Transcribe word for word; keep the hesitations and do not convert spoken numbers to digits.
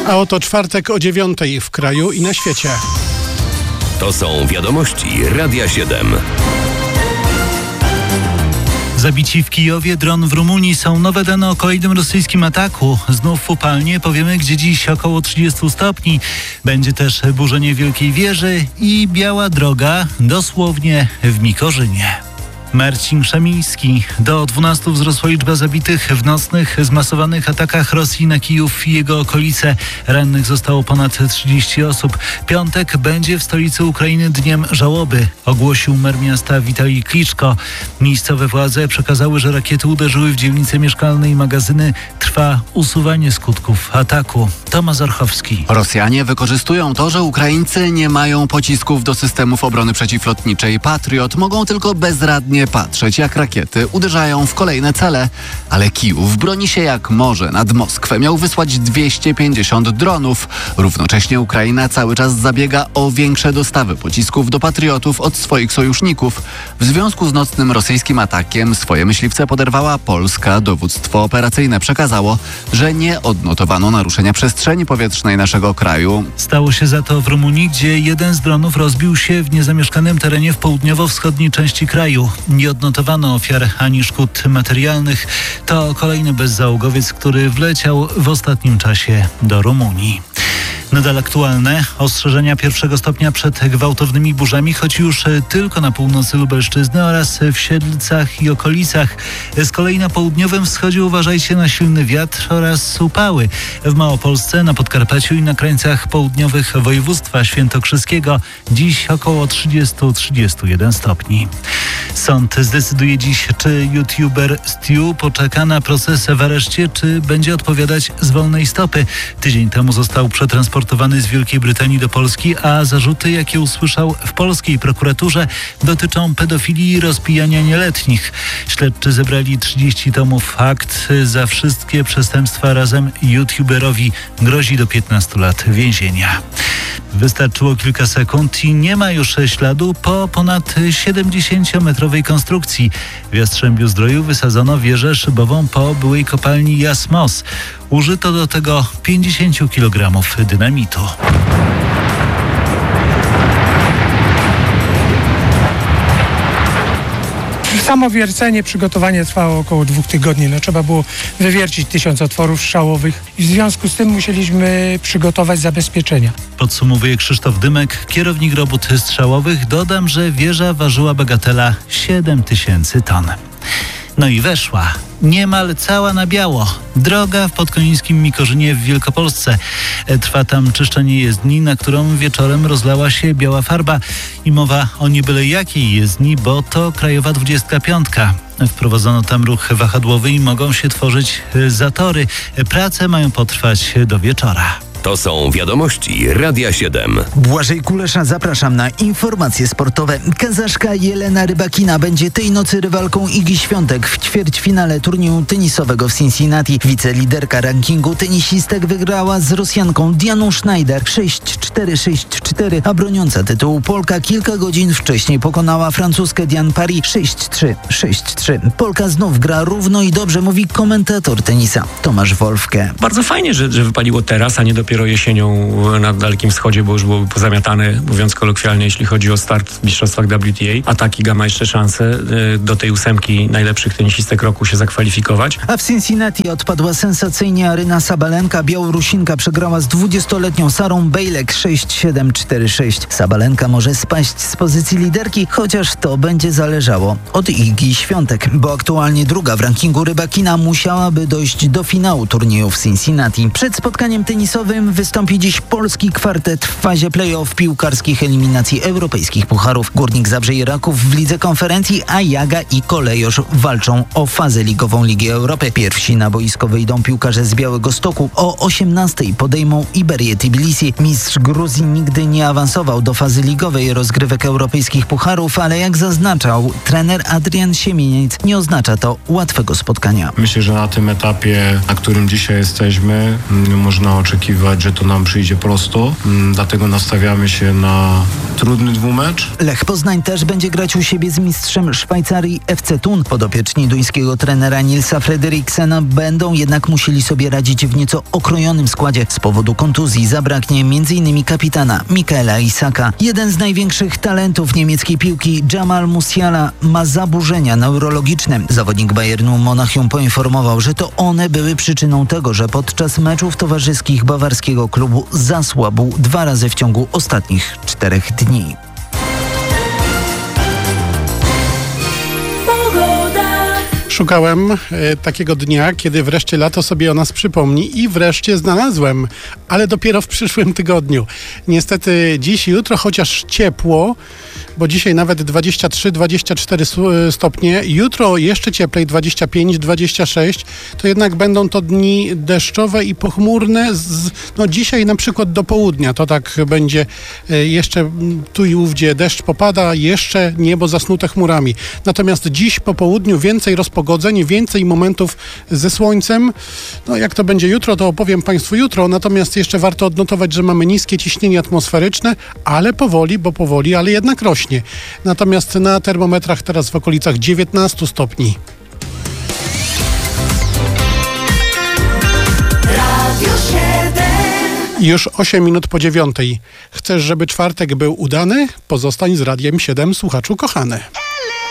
A oto czwartek o dziewiątej w kraju i na świecie. To są wiadomości Radia siedem. Zabici w Kijowie, dron w Rumunii. Są nowe dane o kolejnym rosyjskim ataku. Znów w upalnie, powiemy, gdzie dziś około trzydzieści stopni. Będzie też burzenie Wielkiej Wieży i biała droga, dosłownie w Mikorzynie. Marcin Krzemiński. Do dwunastu wzrosła liczba zabitych w nocnych, zmasowanych atakach Rosji na Kijów i jego okolice. Rannych zostało ponad trzydzieści osób. Piątek będzie w stolicy Ukrainy dniem żałoby, ogłosił mer miasta Witalij Kliczko. Miejscowe władze przekazały, że rakiety uderzyły w dzielnice mieszkalne i magazyny. Trwa usuwanie skutków ataku. Tomasz Orchowski. Rosjanie wykorzystują to, że Ukraińcy nie mają pocisków do systemów obrony przeciwlotniczej Patriot. Mogą tylko bezradnie patrzeć, jak rakiety uderzają w kolejne cele. Ale Kijów broni się jak może. Nad Moskwę miał wysłać dwieście pięćdziesiąt dronów. Równocześnie Ukraina cały czas zabiega o większe dostawy pocisków do Patriotów od swoich sojuszników. W związku z nocnym rosyjskim atakiem swoje myśliwce poderwała Polska. Dowództwo operacyjne przekazało, że nie odnotowano naruszenia przestrzeni powietrznej naszego kraju. Stało się za to w Rumunii, gdzie jeden z dronów rozbił się w niezamieszkanym terenie w południowo-wschodniej części kraju. Nie odnotowano ofiar ani szkód materialnych. To kolejny bezzałogowiec, który wleciał w ostatnim czasie do Rumunii. Nadal aktualne ostrzeżenia pierwszego stopnia przed gwałtownymi burzami, choć już tylko na północy Lubelszczyzny oraz w Siedlcach i okolicach. Z kolei na południowym wschodzie uważajcie na silny wiatr oraz upały. W Małopolsce, na Podkarpaciu i na krańcach południowych województwa świętokrzyskiego dziś około trzydzieści do trzydziestu jeden stopni. Sąd zdecyduje dziś, czy youtuber Stu poczeka na proces w areszcie, czy będzie odpowiadać z wolnej stopy. Tydzień temu został przetransportowany z Wielkiej Brytanii do Polski, a zarzuty, jakie usłyszał w polskiej prokuraturze, dotyczą pedofilii i rozpijania nieletnich. Śledczy zebrali trzydzieści tomów akt. Za wszystkie przestępstwa razem youtuberowi grozi do piętnastu lat więzienia. Wystarczyło kilka sekund i nie ma już śladu po ponad siedemdziesięciometrowej konstrukcji. W Jastrzębiu-Zdroju wysadzono wieżę szybową po byłej kopalni Jasmos. Użyto do tego pięćdziesiąt kilogramów dynamitu. Samo wiercenie, przygotowanie trwało około dwóch tygodni. No, trzeba było wywiercić tysiąc otworów strzałowych i w związku z tym musieliśmy przygotować zabezpieczenia. Podsumowuje Krzysztof Dymek, kierownik robót strzałowych. Dodam, że wieża ważyła bagatela siedem tysięcy ton. No i weszła. Niemal cała na biało. Droga w podkonińskim Mikorzynie w Wielkopolsce. Trwa tam czyszczenie jezdni, na którą wieczorem rozlała się biała farba. I mowa o nie byle jakiej jezdni, bo to krajowa dwudziestka piątka. Wprowadzono tam ruch wahadłowy i mogą się tworzyć zatory. Prace mają potrwać do wieczora. To są wiadomości Radia siedem. Błażej Kulesza, zapraszam na informacje sportowe. Kazaszka Jelena Rybakina będzie tej nocy rywalką Igi Świątek w ćwierćfinale turnieju tenisowego w Cincinnati. Wiceliderka rankingu tenisistek wygrała z Rosjanką Dianą Schneider sześć cztery sześć cztery, a broniąca tytułu Polka kilka godzin wcześniej pokonała Francuzkę Diane Paris sześć trzy sześć trzy. Polka znów gra równo i dobrze, mówi komentator tenisa Tomasz Wolfke. Bardzo fajnie, że, że wypaliło teraz, a nie dopiero jesienią na Dalekim Wschodzie, bo już byłoby pozamiatane, mówiąc kolokwialnie, jeśli chodzi o start w mistrzostwach W T A. A tak Iga ma jeszcze szansę do tej ósemki najlepszych tenisistek roku się zakwalifikować. A w Cincinnati odpadła sensacyjnie Aryna Sabalenka. Białorusinka przegrała z dwudziestoletnią Sarą Bejlek sześć siedem cztery sześć. Sabalenka może spaść z pozycji liderki, chociaż to będzie zależało od Igi Świątek, bo aktualnie druga w rankingu Rybakina musiałaby dojść do finału turnieju w Cincinnati. Przed spotkaniem tenisowym wystąpi dziś polski kwartet w fazie play-off piłkarskich eliminacji europejskich pucharów. Górnik Zabrze i Raków w Lidze Konferencji, a Jaga i Kolejosz walczą o fazę ligową Ligi Europy. Pierwsi na boisko wyjdą piłkarze z Białegostoku. O osiemnastej podejmą Iberię Tbilisi. Mistrz Gruzji nigdy nie awansował do fazy ligowej rozgrywek europejskich pucharów, ale jak zaznaczał trener Adrian Siemieniec, nie oznacza to łatwego spotkania. Myślę, że na tym etapie, na którym dzisiaj jesteśmy, można oczekiwać oczekiwać, że to nam przyjdzie prosto, dlatego nastawiamy się na trudny dwumecz. Lech Poznań też będzie grać u siebie z mistrzem Szwajcarii F C Thun. Podopieczni duńskiego trenera Nilsa Fredriksena będą jednak musieli sobie radzić w nieco okrojonym składzie. Z powodu kontuzji zabraknie m.in. kapitana Mikaela Isaka. Jeden z największych talentów niemieckiej piłki, Jamal Musiala, ma zaburzenia neurologiczne. Zawodnik Bayernu Monachium poinformował, że to one były przyczyną tego, że podczas meczów towarzyskich bawarskiego klubu zasłabł dwa razy w ciągu ostatnich czterech dni. Szukałem e, takiego dnia, kiedy wreszcie lato sobie o nas przypomni i wreszcie znalazłem, ale dopiero w przyszłym tygodniu. Niestety dziś i jutro, chociaż ciepło, bo dzisiaj nawet dwadzieścia trzy dwadzieścia cztery stopnie, jutro jeszcze cieplej, dwadzieścia pięć dwadzieścia sześć, to jednak będą to dni deszczowe i pochmurne. Z, no dzisiaj na przykład do południa to tak będzie, e, jeszcze tu i ówdzie deszcz popada, jeszcze niebo zasnute chmurami. Natomiast dziś po południu więcej rozpogodzeń, więcej momentów ze słońcem. No jak to będzie jutro, to opowiem Państwu jutro. Natomiast jeszcze warto odnotować, że mamy niskie ciśnienie atmosferyczne, ale powoli, bo powoli, ale jednak rośnie. Natomiast na termometrach teraz w okolicach dziewiętnaście stopni. Już osiem minut po dziewiątej. Chcesz, żeby czwartek był udany? Pozostań z Radiem siedem, słuchaczu kochany.